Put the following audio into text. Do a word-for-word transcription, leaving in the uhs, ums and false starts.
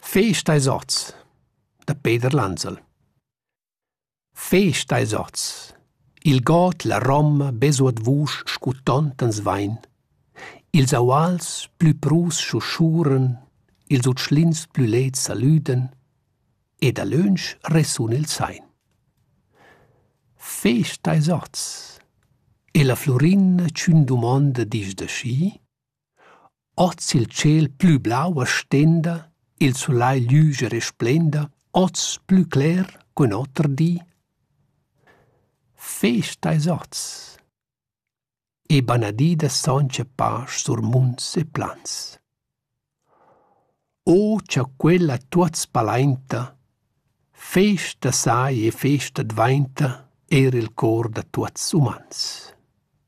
Fest eis oz, da Peter Lanzel. Fest eis oz, il got la romma besuat vusch scutantans vain, ils auals plü prus schuschuren, ils utschlins plü lets salüden, e da lönsch resun il sein. Fest eis oz, e la florina c'ün domanda dis da schi, oz il ciel plü blau a stenda, il solai lüge resplenda, oz plü cler qu'un otter di. Fest eis oz, e banadida sonce pasch sur munts e plans. O c'ha quella tuots palainta, festa sai e festa dvainta, era il cor da tuots umans.